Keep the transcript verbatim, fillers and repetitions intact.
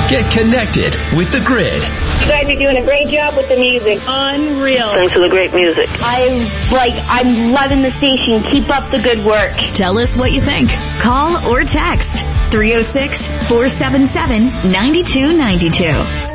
Get connected with The Grid. You guys are doing a great job with the music. Unreal. Thanks for the great music. I'm like, I'm loving the station. Keep up the good work. Tell us what you think. Call or text three oh six, four seven seven, nine two nine two.